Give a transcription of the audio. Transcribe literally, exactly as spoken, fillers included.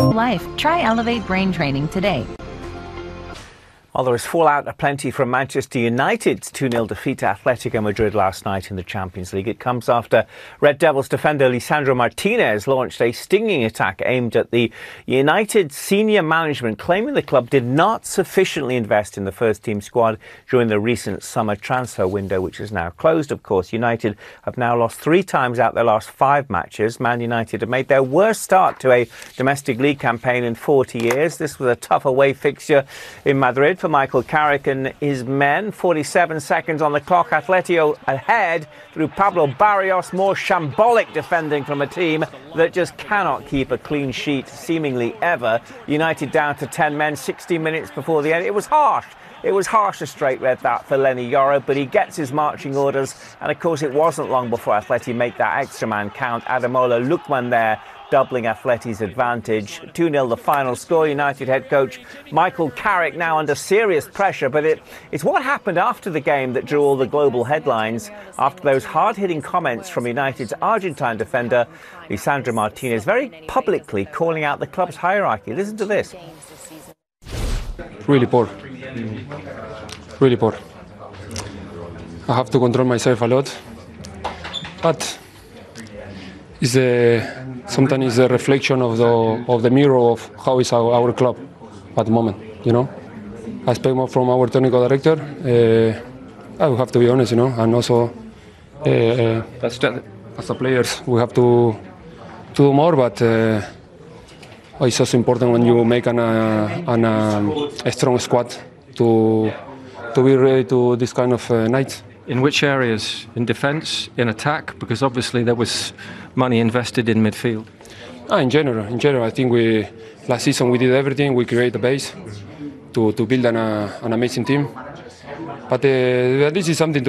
life. Try Elevate Brain Training today. Well, there was fallout aplenty from Manchester United's two nil defeat to Atletico Madrid last night in the Champions League. It comes after Red Devils defender Lisandro Martinez launched a stinging attack aimed at the United senior management, claiming the club did not sufficiently invest in the first-team squad during the recent summer transfer window, which is now closed, of course. United have now lost three times out their last five matches. Man United have made their worst start to a domestic league campaign in forty years. This was a tough away fixture in Madrid for Michael Carrick and his men. forty-seven seconds on the clock. Atletico ahead through Pablo Barrios. More shambolic defending from a team that just cannot keep a clean sheet seemingly ever. United down to ten men sixty minutes before the end. It was harsh. It was harsh, a straight red that for Lenny Yoro, but he gets his marching orders. And of course, it wasn't long before Atleti make that extra man count. Ademola Lookman there, doubling Atleti's advantage. two nil the final score. United head coach Michael Carrick now under serious pressure, but it, it's what happened after the game that drew all the global headlines after those hard-hitting comments from United's Argentine defender Lisandro Martinez, very publicly calling out the club's hierarchy. Listen to this. Really poor. Really poor. I have to control myself a lot, but it's a, sometimes it's a reflection of the of the mirror of how is our, our club at the moment. You know, I expect more from our technical director. Uh, I will have to be honest, you know, and also uh, uh, as the players we have to to do more. But uh, it's also important when you make an, uh, an, uh, a strong squad to to be ready to this kind of uh, nights. In which areas? In defence, in attack? Because obviously there was money invested in midfield. Ah, in general, in general, I think we last season we did everything. We created the base to to build an, uh, an amazing team. But uh, this is something to